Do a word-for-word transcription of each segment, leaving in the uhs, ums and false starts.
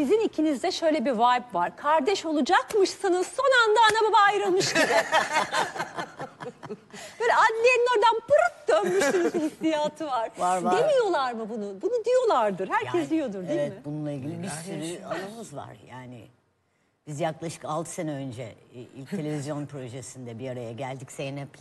sizin ikinizde şöyle bir vibe var. Kardeş olacakmışsınız, son anda ana baba ayrılmış gibi. Böyle adliyenin oradan pırıt dönmüşsünüz hissiyatı var. Var, var. Demiyorlar mı bunu? Bunu diyorlardır. Herkes Yani, diyordur değil evet, mi? bununla ilgili bir sürü anımız var. Yani biz yaklaşık altı sene önce ilk televizyon projesinde bir araya geldik Zeynep'le.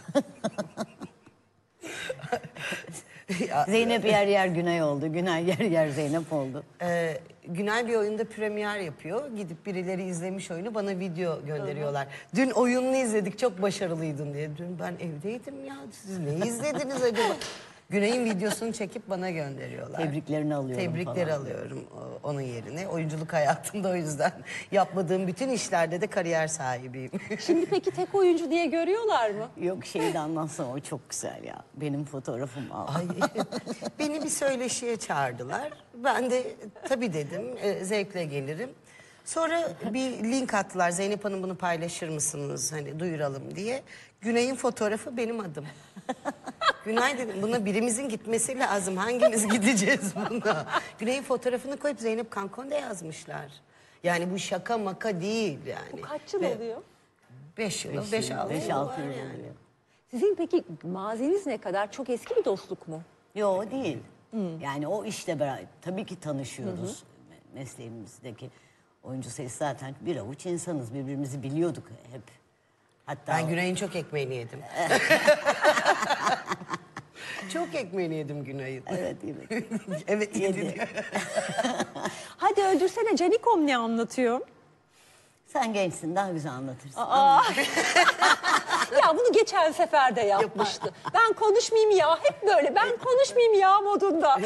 Zeynep yer yer Günay oldu. Günay yer yer Zeynep oldu. Ee, Günay bir oyunda premier yapıyor. Gidip birileri izlemiş oyunu bana video gönderiyorlar. Dün oyununu izledik, çok başarılıydın diye. Dün ben evdeydim ya. Siz ne izlediniz acaba? Günay'ın videosunu çekip bana gönderiyorlar. Tebriklerini alıyorum Tebrikler falan. alıyorum o- onun yerine. Oyunculuk hayatımda o yüzden yapmadığım bütün işlerde de kariyer sahibiyim. Şimdi peki tek oyuncu diye görüyorlar mı? Yok şeyi de anlatsam o çok güzel ya. Benim fotoğrafım al. Ay, beni bir söyleşiye çağırdılar. Ben de tabii dedim, e, zevkle gelirim. Sonra bir link attılar. Zeynep Hanım bunu paylaşır mısınız hani duyuralım diye. Günay'ın fotoğrafı benim adım. Günay dedim, buna birimizin gitmesi lazım. Hangimiz gideceğiz buna? Günay'ın fotoğrafını koyup Zeynep Kankon'da yazmışlar. Yani bu şaka maka değil yani. Bu kaç yıl Ve oluyor? Beş yıl, beş, altı beş yıl altı var yıl yani. oluyor. Sizin peki maziniz ne kadar? Çok eski bir dostluk mu? Yok değil. Yani o işte beraber tabii ki tanışıyoruz. Me- Mesleğimizdeki oyuncu sayısı zaten bir avuç insanız. Birbirimizi biliyorduk hep. Hatta Ben Günay'ın çok ekmeğini yedim. Çok ekmeğini yedim Günay'ın. evet değil mi? Evet yedi. Yedi. diyor. Hadi öldürsene, Canikom ne anlatıyor? Sen gençsin daha güzel anlatırsın. Aa. Ya bunu geçen sefer de yapmıştı. Ben konuşmayayım ya, hep böyle ben konuşmayayım ya modunda.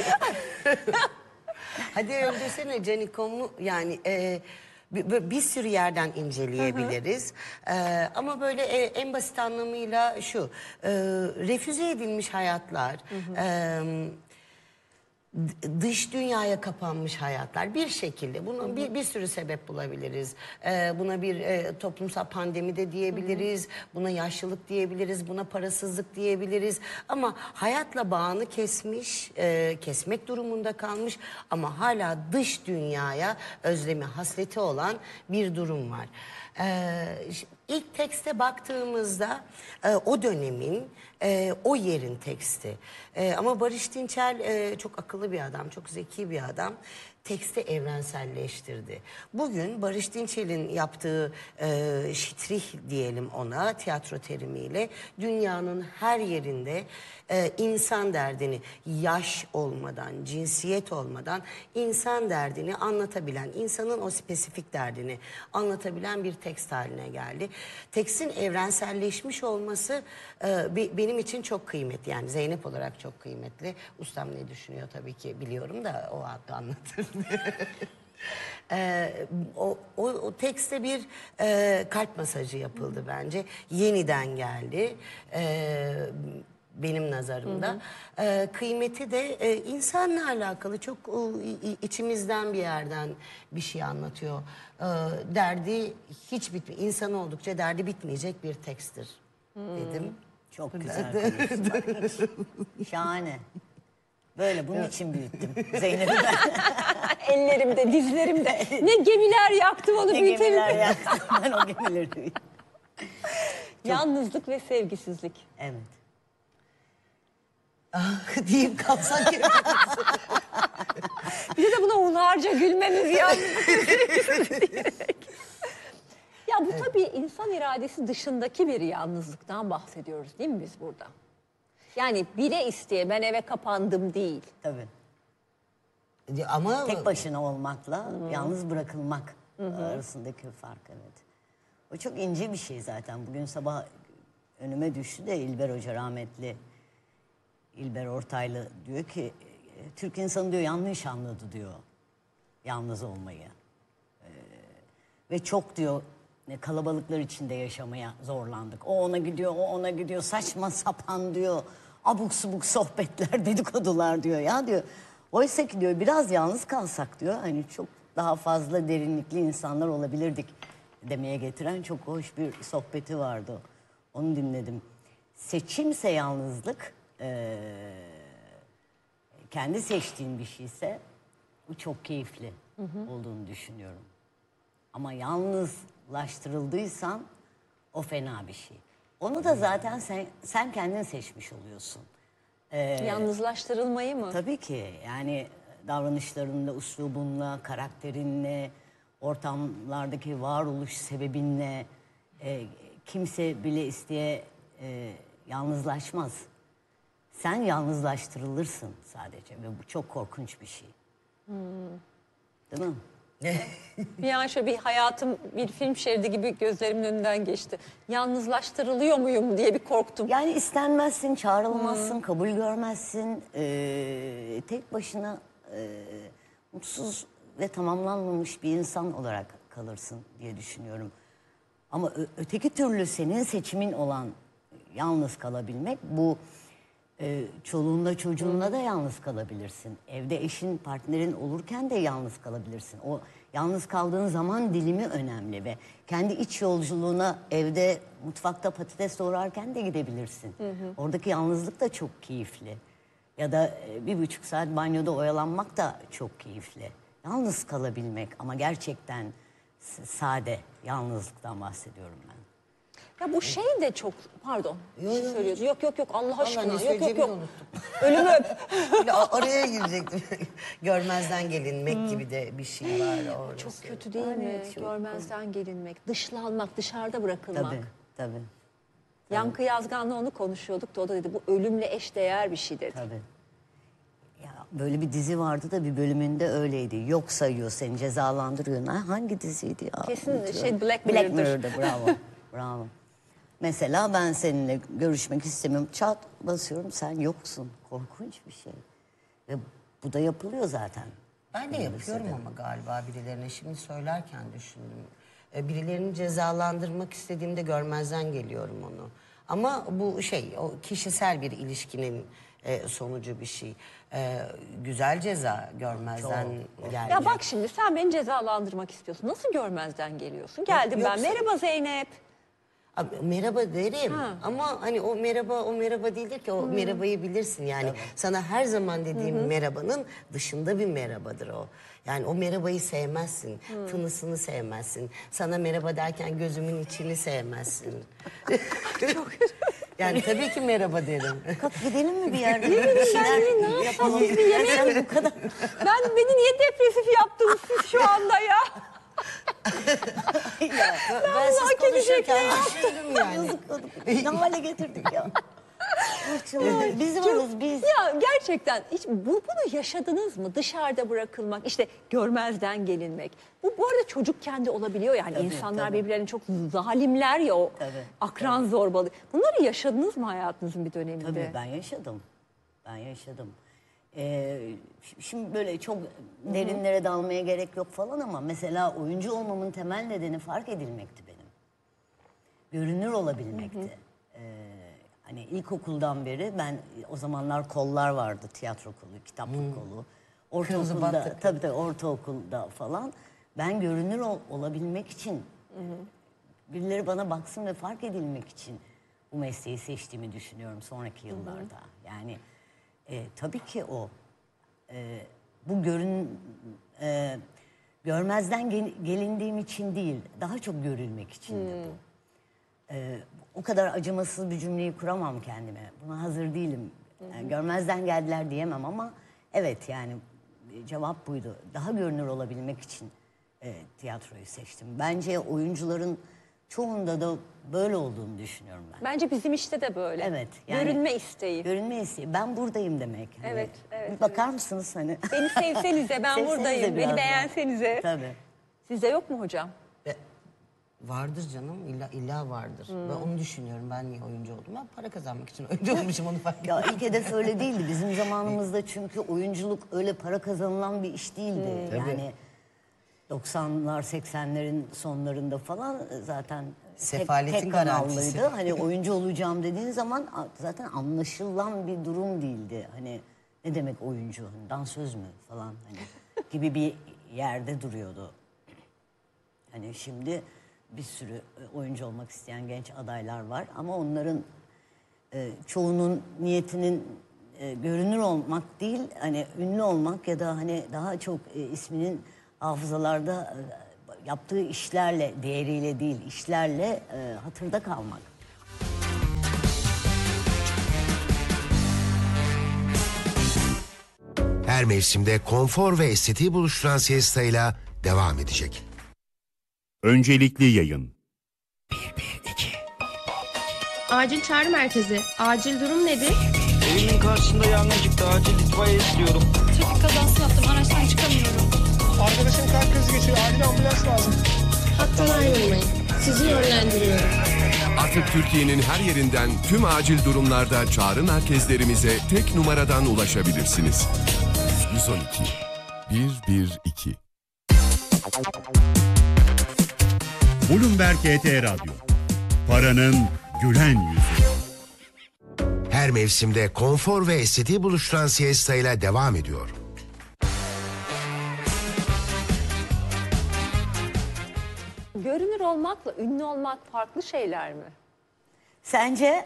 Hadi öldürsene Canikom'u yani e, bir, bir sürü yerden inceleyebiliriz. E, ama böyle e, en basit anlamıyla şu, e, refüze edilmiş hayatlar, e, d- dış dünyaya kapanmış hayatlar bir şekilde. Bunun bir, bir sürü sebep bulabiliriz. Ee, buna bir e, toplumsal pandemi de diyebiliriz. Buna yaşlılık diyebiliriz. Buna parasızlık diyebiliriz. Ama hayatla bağını kesmiş, e, kesmek durumunda kalmış. Ama hala dış dünyaya özlemi, hasreti olan bir durum var. Ee, ş- ilk tekste baktığımızda e, o dönemin, e, o yerin teksti. E, ama Barış Dinçel e, çok akıllı bir adam, çok zeki bir adam. Teksti evrenselleştirdi. Bugün Barış Dinçel'in yaptığı e, şitrih diyelim ona tiyatro terimiyle dünyanın her yerinde e, insan derdini yaş olmadan, cinsiyet olmadan insan derdini anlatabilen, insanın o spesifik derdini anlatabilen bir tekst haline geldi. Tekstin evrenselleşmiş olması e, be- benim için çok kıymetli. Yani Zeynep olarak çok kıymetli. Ustam ne düşünüyor tabii ki biliyorum da o hakkı anlatır. Ee, o, o, o tekste bir e, kalp masajı yapıldı bence. Yeniden geldi. Ee, benim nazarımda. Ee, kıymeti de e, insanla alakalı çok e, i- içimizden bir yerden bir şey anlatıyor. Ee, derdi hiç bitmiyor. İnsan oldukça derdi bitmeyecek bir teksttir dedim. Çok güzel konuştun. Şahane. Böyle bunun için büyüttüm Zeynep'i ben. Ellerimde, dizlerimde. Ne gemiler yaktım onu Ne büyütelim. gemiler yaktım ben o gemileri büyüttüm. Yalnızlık ve sevgisizlik. Evet. deyip kalsak ya. Bir de buna hunharca gülmemiz yalnızlık ve sevgisizlik diyerek. Ya bu tabii insan iradesi dışındaki bir yalnızlıktan bahsediyoruz değil mi biz burada? Yani bile isteye ben eve kapandım değil. Tabii. Ama Tek başına olmakla yalnız bırakılmak arasındaki fark, evet. O çok ince bir şey zaten. Bugün sabah önüme düştü de İlber Hoca rahmetli İlber Ortaylı diyor ki Türk insanı diyor yanlış anladı diyor yalnız olmayı. Ee, ve çok diyor kalabalıklar içinde yaşamaya zorlandık. O ona gidiyor, o ona gidiyor. Saçma sapan diyor. Abuk subuk sohbetler, dedikodular diyor ya diyor. Oysa ki diyor biraz yalnız kalsak diyor. Hani çok daha fazla derinlikli insanlar olabilirdik demeye getiren çok hoş bir sohbeti vardı. Onu dinledim. Seçimse yalnızlık, ee, kendi seçtiğin bir şeyse bu çok keyifli. olduğunu düşünüyorum. Ama yalnızlaştırıldıysan o fena bir şey. Onu da zaten sen, sen kendin seçmiş oluyorsun. Yalnızlaştırılmayı mı? Tabii ki yani davranışlarınla, üslubunla, karakterinle, ortamlardaki varoluş sebebinle e, kimse bile isteye e, yalnızlaşmaz. Sen yalnızlaştırılırsın sadece ve bu çok korkunç bir şey. Değil mi? Bir an şöyle bir hayatım bir film şeridi gibi gözlerimin önünden geçti. Yalnızlaştırılıyor muyum diye bir korktum. Yani istenmezsin, çağrılmazsın, kabul görmezsin. Ee, tek başına e, mutsuz ve tamamlanmamış bir insan olarak kalırsın diye düşünüyorum. Ama ö- öteki türlü senin seçimin olan yalnız kalabilmek, bu e, çoluğunla çocuğunla da yalnız kalabilirsin. Evde eşin, partnerin olurken de yalnız kalabilirsin. O yalnız kaldığın zaman dilimi önemli ve kendi iç yolculuğuna evde mutfakta patates doğrarken de gidebilirsin. Oradaki yalnızlık da çok keyifli. Ya da e, bir buçuk saat banyoda oyalanmak da çok keyifli. Yalnız kalabilmek ama gerçekten s- sade yalnızlıktan bahsediyorum ben. Ya bu şey de çok pardon. Bir şey yok, söylüyordu. Yok yok yok Allah aşkına. ne Yok yok söyleyeceğimi yok. unuttum. Ölümü öp. Böyle a- araya girecektim. Görmezden gelinmek gibi de bir şey var orada. Çok kötü değil mi? çok- Görmezden gelinmek, dışlanmak, dışarıda bırakılmak. Tabii, tabii, Yankı Yazgan'la onu konuşuyorduk da o da dedi bu ölümle eşdeğer bir şey dedi. tabii. Ya böyle bir dizi vardı da bir bölümünde öyleydi. Yok sayıyor seni, cezalandırıyor. Ha, hangi diziydi ya? Kesin Unutuyorum. şey Black Black Mirror'dır. Mirror'da bravo. Bravo. Mesela ben seninle görüşmek istemiyorum. Çat basıyorum sen yoksun. Korkunç bir şey. Ve bu da yapılıyor zaten. Ben de yapıyorum ama galiba birilerine. Şimdi söylerken düşündüm. E, Birilerini cezalandırmak istediğimde görmezden geliyorum onu. Ama bu şey, o kişisel bir ilişkinin e, sonucu bir şey. E, güzel ceza görmezden gelmek. Ya bak şimdi sen beni cezalandırmak istiyorsun. Nasıl görmezden geliyorsun? Geldim ben. yoksa- Merhaba Zeynep. Abi, merhaba derim ama hani o merhaba o merhaba değildir ki, o merhabayı bilirsin yani. Sana her zaman dediğim merhabanın dışında bir merhabadır o. Yani o merhabayı sevmezsin, tınısını sevmezsin. Sana merhaba derken gözümün içini sevmezsin. Yani tabii ki merhaba derim. Kalk gidelim mi bir yerde? Bir şeyler yapalım. Bir yemek bu kadar. Ben beni niye depresif yaptınız siz şu anda ya? Ya, Ben siz hak edecek konuşurken düşündüm yani. yazık ne hale getirdik ya. Hırçınlar. Biz varız biz. Ya gerçekten hiç bu, bunu yaşadınız mı? Dışarıda bırakılmak, işte görmezden gelinmek. Bu bu arada çocukken de olabiliyor yani. İnsanlar tabii. birbirlerine çok zalimler ya o Tabii, akran zorbalığı. Bunları yaşadınız mı hayatınızın bir döneminde? Tabii ben yaşadım. Ben yaşadım. Ee, ş- şimdi böyle çok derinlere dalmaya gerek yok falan ama mesela oyuncu olmamın temel nedeni fark edilmekti benim. Görünür olabilmekti. Ee, hani ilkokuldan beri ben o zamanlar kollar vardı, tiyatro kolu, kitaplık kolu. Kırmızı Ortaokulda battık. tabii tabii ortaokulda falan ben görünür ol- olabilmek için birileri bana baksın ve fark edilmek için bu mesleği seçtiğimi düşünüyorum sonraki yıllarda. Yani e, tabii ki o. E, bu görün e, görmezden gel- gelindiğim için değil, daha çok görülmek içindi bu. E, o kadar acımasız bir cümleyi kuramam kendime. Buna hazır değilim. Yani görmezden geldiler diyemem ama evet yani e, cevap buydu. Daha görünür olabilmek için e, tiyatroyu seçtim. Bence oyuncuların çoğunda da böyle olduğunu düşünüyorum ben. Bence bizim işte de böyle. Evet. yani Görünme isteği. Görünme isteği. Ben buradayım demek. Hani Evet, evet, bir bakar mısınız hani? Beni sevsenize ben Sevsenize buradayım. biraz Beni daha. beğensenize. Tabii. Sizde yok mu hocam? Ve vardır canım, illa, illa vardır. Ben onu düşünüyorum, ben niye oyuncu oldum? Ben para kazanmak için oyuncu olmuşum, onu fark ettim. Ya ilk hedef öyle değildi. Bizim zamanımızda çünkü oyunculuk öyle para kazanılan bir iş değildi. Yani doksanlar seksenlerin sonlarında falan zaten tek, Sefaletin tek garantisi. kanallıydı. Hani oyuncu olacağım dediğin zaman a- zaten anlaşılan bir durum değildi. Hani ne demek oyuncu? Hani dansöz mü falan hani gibi bir yerde duruyordu. Hani şimdi bir sürü e, oyuncu olmak isteyen genç adaylar var ama onların e, çoğunun niyetinin e, görünür olmak değil, hani ünlü olmak ya da hani daha çok e, isminin hafızalarda e, yaptığı işlerle, değeriyle değil, işlerle e, hatırda kalmak. Her mevsimde konfor ve estetiği buluşturan siestayla devam edecek. Öncelikli yayın. Acil çağrı merkezi. Acil durum nedir? Evimin karşısında yangın çıktı. Acil itfaiye istiyorum. Trafik kazası yaptım. Araçtan çıkamıyorum. Arkadaşım kalp krizi geçiriyor. Acil ambulans lazım. Hattan ayrılmayın. Sizi yönlendiriyorum. Artık Türkiye'nin her yerinden tüm acil durumlarda çağrı merkezlerimize tek numaradan ulaşabilirsiniz. yüz on iki bir bir iki. Bloomberg E T Radyo. Paranın gülen yüzü. Her mevsimde konfor ve estetiği buluşturan siestayla devam ediyor. Görünür olmakla ünlü olmak farklı şeyler mi? Sence?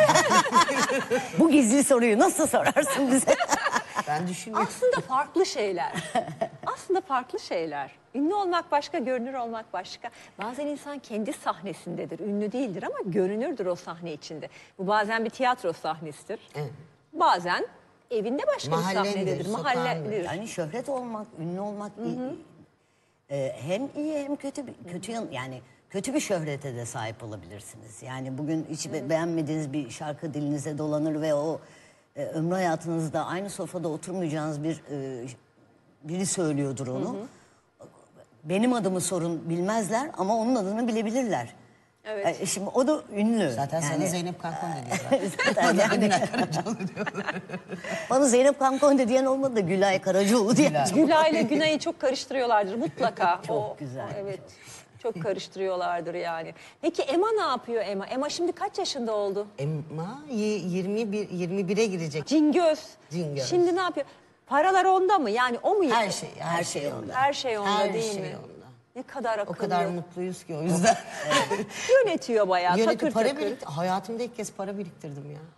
Bu gizli soruyu nasıl sorarsın bize? Ben düşünüyorum. Aslında farklı şeyler. Aslında farklı şeyler. Ünlü olmak başka, görünür olmak başka. Bazen insan kendi sahnesindedir, ünlü değildir ama görünürdür o sahne içinde. Bu bazen bir tiyatro sahnesidir. Evet. Bazen evinde başka Mahallendir, bir sahnededir, sokağındır. mahalledir. Yani şöhret olmak, ünlü olmak iyi, e, hem iyi hem kötü bir kötü yan, yani kötü bir şöhrete de sahip olabilirsiniz. Yani bugün hiç be- beğenmediğiniz bir şarkı dilinize dolanır ve o e, ömrü hayatınızda aynı sofrada oturmayacağınız bir e, biri söylüyordur onu. Benim adımı sorun bilmezler ama onun adını bilebilirler. Evet. E, şimdi o da ünlü. Zaten sana Yani- Zeynep Kankon dedi. Zaten yani. Bana Zeynep Kankonde diyen olmadı da Gülay Karacaoğlu diye. Gülay ile Günay'ı çok karıştırıyorlardır mutlaka. Çok O- güzel, o, evet. Çok karıştırıyorlardır yani. Peki Emma ne yapıyor Emma? Emma şimdi kaç yaşında oldu? Emma y- yirmi bir yirmi bire girecek. Cingöz. Cingöz. Şimdi ne yapıyor? Paralar onda mı? Yani o mu? Her şey, her, şey onda. Her şey onda Her değil şey mi? onda. Ne kadar O akıllı. kadar mutluyuz ki o yüzden. Yönetiyor bayağı. Yönetim takır para takır. birikti. Hayatımda ilk kez para biriktirdim ya.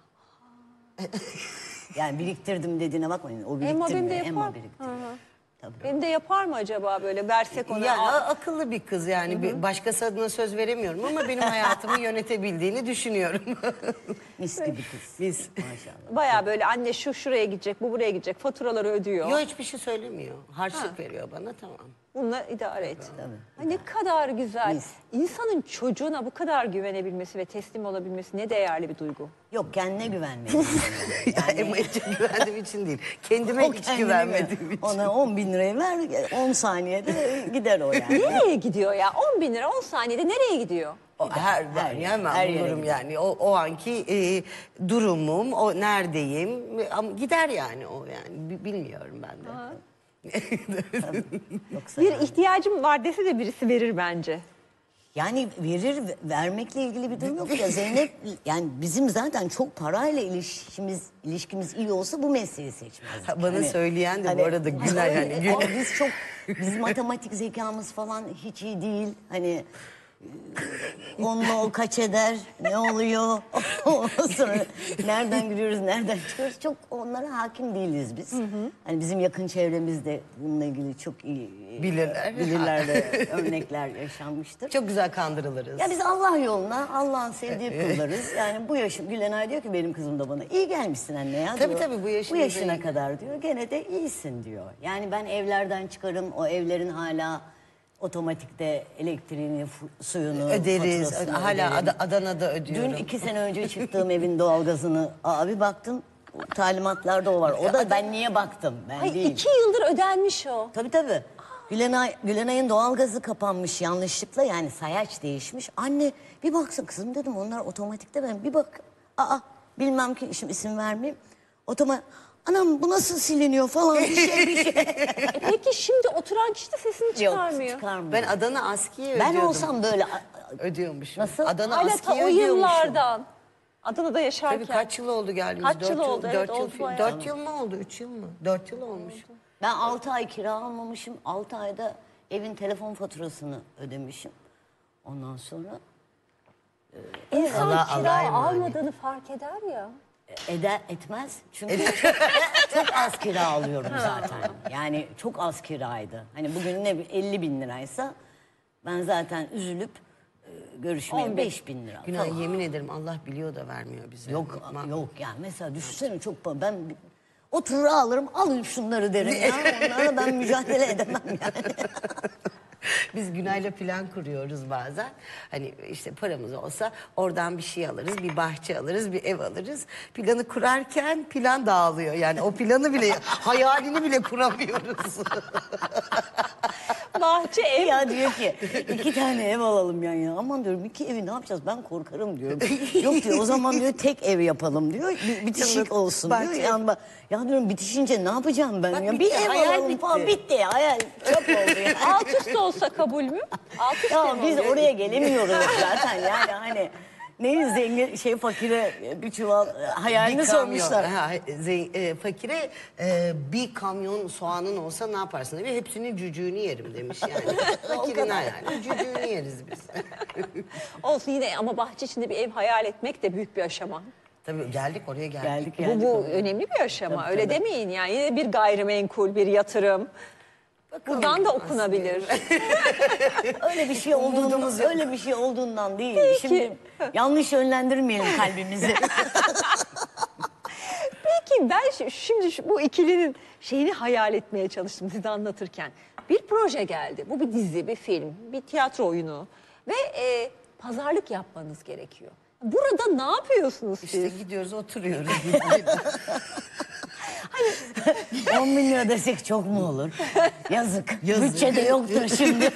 Yani biriktirdim dediğine bakmayın. O biriktirmiyor. Emma benim de Emma yapar. biriktiriyor. Tabii. Benim de yapar mı acaba böyle versek ona? Yani Aa, a- akıllı bir kız yani. Bir- Başkası adına söz veremiyorum ama benim hayatımı yönetebildiğini düşünüyorum. Mis gibi kız. Biz. Maşallah. bayağı böyle anne şu şuraya gidecek, bu buraya gidecek, faturaları ödüyor. Yok hiçbir şey söylemiyor. Harçlık veriyor bana tamam. Bununla idare et. Tabii. Ay ne kadar güzel. Mis. İnsanın çocuğuna bu kadar güvenebilmesi ve teslim olabilmesi ne değerli bir duygu. Yok kendine güvenmeyi. Yani Emma'ya çok güvendiğim için değil. Kendime O hiç kendine güvenmediğim güven- için. Ona on bin lirayı ver, on saniyede gider o yani. Nereye gidiyor ya? on bin lira on saniyede nereye gidiyor? O her her ben yere- hemen her yere bulurum gider. yani. O, o anki e, durumum, o neredeyim. Ama gider yani o yani. Bi- Bilmiyorum ben de. Yoksa Bir yani. ihtiyacım var dese de birisi verir bence. Yani verir, vermekle ilgili bir durum yok ya. Zeynep, yani bizim zaten çok parayla ilişkimiz ilişkimiz iyi olsa bu mesleği seçmezdik. Ha, bana söyleyen de bu arada Günay Hayır, yani. ama biz çok, biz matematik zekamız falan hiç iyi değil. Hani e, onunla o kaç eder, ne oluyor? Ondan sonra nereden giriyoruz, nereden çıkıyoruz? Çok onlara hakim değiliz biz. Hani bizim yakın çevremizde bununla ilgili çok iyi e, Bilirler. bilirler de örnekler yaşanmıştır. Çok güzel kandırılırız. Ya biz Allah yoluna, Allah'ın sevdiği kullarız. Yani bu yaşım, Gülenay diyor ki benim kızım da bana iyi gelmişsin anne ya Tabii diyor. tabii, bu yaşında Bu yaşına değil. kadar diyor. Gene de iyisin diyor. Yani ben evlerden çıkarım, o evlerin hala otomatikte elektriğini, fu- suyunu, Öderiz. faturasını Hala öderim. Ad- Adana'da ödüyorum. Dün iki sene önce çıktığım evin doğalgazını, abi baktım talimatlarda o var. O da ben niye baktım? Ben Ay değil. iki yıldır ödenmiş o. Tabii tabii. Gülenay, Gülenay'ın doğalgazı kapanmış yanlışlıkla, yani sayaç değişmiş. Anne bir baksın kızım dedim, onlar otomatikte, ben bir bak. Aa bilmem ki, şimdi isim vermeyeyim. Otoma anam bu nasıl siliniyor falan bir şey bir şey. E peki şimdi oturan kişi de sesini çıkarmıyor. Yok çıkarmıyor. Ben Adana Aski'ye Ben ödüyordum. olsam böyle Ödüyormuşum. Nasıl? Adana Hala ta Aski'ye o ödüyormuşum. yıllardan. Adana'da yaşarken. Tabii kaç yıl oldu geldiğimiz? Kaç Dört yıl oldu? Evet, Dört yıl, oldu bayağı. dört yıl mı oldu? Üç yıl mı? Dört yıl olmuş. ben altı ay kira almamışım. altı ayda evin telefon faturasını ödemişim. Ondan sonra İnsan Allah- kira Allah'a emanet. almadığını fark eder ya. Eder, etmez. Çünkü çok az kira alıyorum zaten. Yani çok az kiraydı. Hani bugün ne elli bin liraysa ben zaten üzülüp e, görüşmeye beş bin lira. Günay falan. yemin ederim Allah biliyor da vermiyor bize. Yok Ma- yok yani mesela düşünsene çok pa- ben oturur alırım alın şunları derim ya. Onlarla ben mücadele edemem yani. Biz Günay'la plan kuruyoruz bazen. Hani işte paramız olsa oradan bir şey alırız, bir bahçe alırız, bir ev alırız. Planı kurarken plan dağılıyor. Yani o planı bile, hayalini bile kuramıyoruz. Bahçe ev. Ya diyor ki iki tane ev alalım yan yana. Aman diyorum iki evi ne yapacağız ben korkarım diyor. Yok diyor o zaman diyor tek ev yapalım diyor. Bir, bitişik Evet, olsun bahçe- diyor. Yani, bak- ya diyorum bitişince ne yapacağım ben Bak ya? bitti, Bir ev hayal alalım bitti. falan bitti ya hayal çöp oldu ya. Alt üst olsa kabul mü? Alt üst Ya mi biz olur? oraya gelemiyoruz zaten yani hani ne zengin şey fakire bir çuval e, hayalini Bir kamyon, sormuşlar. ha, ze- e, fakire e, bir kamyon soğanın olsa ne yaparsın demiş. Hepsinin cücüğünü yerim demiş yani. Fakirin hayali cücüğünü yeriz biz. Olsun yine ama bahçe içinde bir ev hayal etmek de büyük bir aşama. Tabii geldik oraya geldik. Geldik Bu, geldik. bu oraya. önemli bir aşama. Tabii, Öyle tabii. demeyin yani. Yine bir gayrimenkul, bir yatırım. Buradan da okunabilir. Öyle bir şey olduğunu, öyle bir şey olduğundan değil. Şimdi yanlış yönlendirmeyelim kalbimizi. Peki ben şi- şimdi şu- bu ikilinin şeyini hayal etmeye çalıştım size anlatırken. Bir proje geldi. Bu bir dizi, bir film, bir tiyatro oyunu. Ve e, pazarlık yapmanız gerekiyor. Burada ne yapıyorsunuz siz? İşte gidiyoruz oturuyoruz. on bin lira desek çok mu olur? Yazık. Bütçede yoktur şimdi.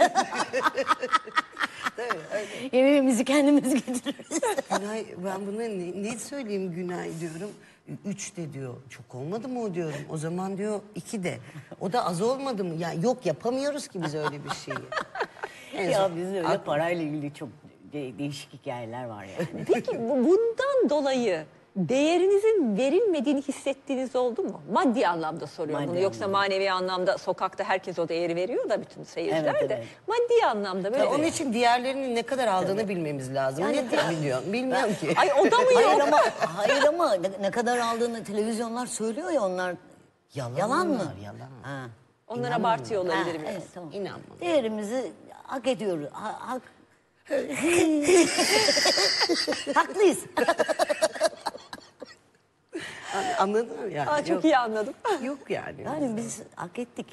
Yemeğimizi kendimiz getiririz. Günay ben buna ne, ne söyleyeyim Günay diyorum. Üç de diyor. Çok olmadı mı o diyorum. O zaman diyor iki de. O da az olmadı mı? Ya yok yapamıyoruz ki biz öyle bir şeyi. En Ya son- bizde öyle Ak- parayla ilgili çok de- değişik hikayeler var yani. Peki bu- bundan dolayı değerinizin verilmediğini hissettiğiniz oldu mu? Maddi anlamda soruyorum Maddi bunu. Yoksa anlamda. manevi anlamda sokakta herkes o değeri veriyor da bütün seyirciler Evet, de. evet. Maddi anlamda böyle. Ya onun için diğerlerinin ne kadar aldığını bilmemiz lazım. Yani ne diğer- milyon? Bilmiyorum ki. Ay o da mı Hayır yok? ama hayır ama ne, ne kadar aldığını televizyonlar söylüyor ya onlar. Yalan, Yalan mı? onlar, Yalan. Ha. Onlar İnanmam. abartıyor Ha, olabilir biraz. evet, tamam. İnanmam. Değerimizi hak ediyoruz. Ha- hak... Haklıyız. Anladın mı yani? Aa, çok yok, iyi anladım. Yok yani. Yani biz hak ettik.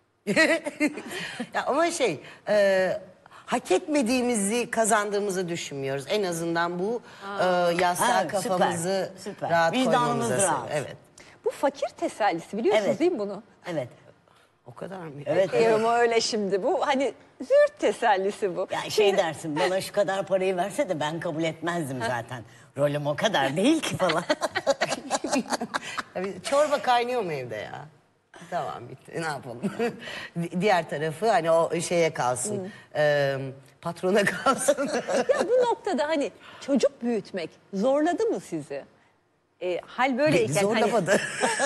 Ya ama şey, e, hak etmediğimizi kazandığımızı düşünmüyoruz. En azından bu e, yastığa Ha, kafamızı süper, süper. rahat Vicdanımız koymamıza. rahat. Evet. Bu fakir tesellisi biliyorsunuz Evet. değil mi bunu? Evet. O kadar mı? Evet. E, ama öyle şimdi bu hani züğürt tesellisi bu. Ya şey dersin bana şu kadar parayı verse de ben kabul etmezdim zaten. Rolüm o kadar değil ki falan. Tabii, çorba kaynıyor mu evde ya? Tamam bitti. Ne yapalım? Di- Diğer tarafı hani o şeye kalsın. e, patrona kalsın. Ya bu noktada hani çocuk büyütmek zorladı mı sizi? E, hal böyleyken hani Zorlamadı.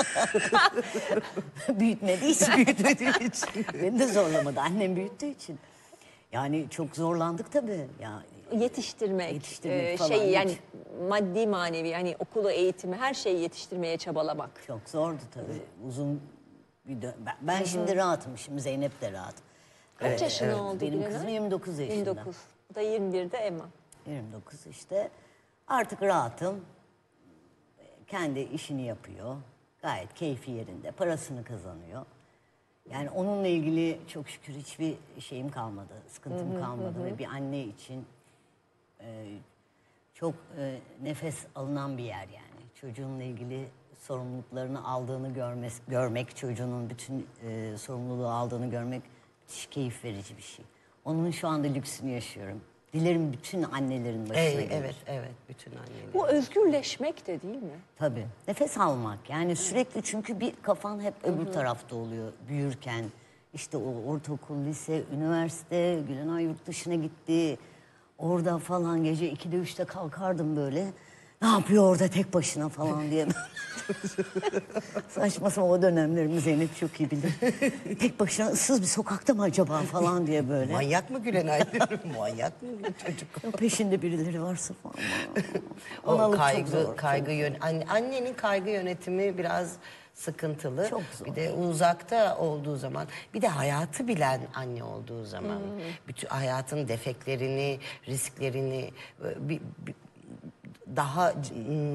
Büyütmediği için. Büyütmediği için. Beni de zorlamadı. Annem büyüttüğü için. Yani çok zorlandık tabii. Ya yetiştirmek, Yetiştirmek e, falan, şey hiç. yani maddi manevi yani okulu eğitimi her şeyi yetiştirmeye çabalamak. çok zordu tabii. Uzun bir dön- Ben, ben şimdi rahatım. Şimdi Zeynep de rahat. Kaç yaşında oldu Benim Gülenay? kızım yirmi dokuz yaşında. yirmi dokuz. Bu da yirmi birde Emma. yirmi dokuz işte. Artık rahatım. Kendi işini yapıyor. Gayet keyfi yerinde. Parasını kazanıyor. Yani onunla ilgili çok şükür hiçbir şeyim kalmadı. Sıkıntım kalmadı. Ve bir anne için e, çok e, nefes alınan bir yer yani. Çocuğunla ilgili sorumluluklarını aldığını görmek, görmek çocuğunun bütün e, sorumluluğu aldığını görmek müthiş keyif verici bir şey. Onun şu anda lüksünü yaşıyorum. Dilerim bütün annelerin başına Ey, gelir. evet, evet. Bütün anneler. Bu özgürleşmek de değil mi? Tabii. Nefes almak. Yani sürekli çünkü bir kafan hep öbür tarafta oluyor büyürken. İşte o ortaokul, lise, üniversite, Gülenay yurt dışına gitti. Orada falan gece ikide üçte kalkardım böyle. Ne yapıyor orada tek başına falan diye. Saçma sapan o dönemlerimi Zeynep çok iyi bilir. Tek başına ıssız bir sokakta mı acaba falan diye böyle. Manyak mı Gülenay diyorum. Manyak mı çocuk? Ya peşinde birileri varsa falan. O Analık çok kaygı, zor, kaygı yön, anne, annenin kaygı yönetimi biraz sıkıntılı. Çok zor. Bir de uzakta olduğu zaman, bir de hayatı bilen anne olduğu zaman, bütün hayatın defeklerini, risklerini bir, bir, daha